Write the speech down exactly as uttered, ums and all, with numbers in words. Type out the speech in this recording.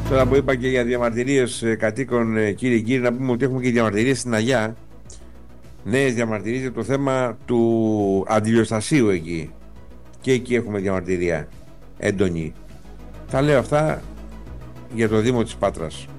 Τώρα που είπα και για διαμαρτυρίες ε, κατοίκων, ε, κύριε κύριε, να πούμε ότι έχουμε και διαμαρτυρίες στην Αγιά. Νέες διαμαρτυρίες για το θέμα του αντιλιοστασίου εκεί. Και εκεί έχουμε διαμαρτυρία έντονη. Τα λέω αυτά για το Δήμο της Πάτρας.